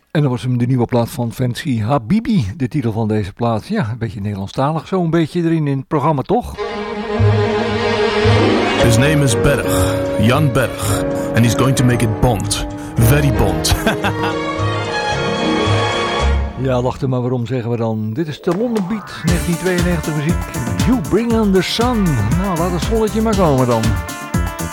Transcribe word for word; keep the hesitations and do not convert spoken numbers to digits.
En dan was hem de nieuwe plaat van Fancy Habibi, de titel van deze plaat. Ja, een beetje Nederlandstalig, zo een beetje erin in het programma, toch? His name is Berg, Jan Berg, and he's going to make it Bond. Very Bond. Ja, lach er maar waarom, zeggen we dan. Dit is de London Beat, negentien tweeënnegentig muziek. You Bring on the Sun. Nou, laat het zonnetje maar komen dan.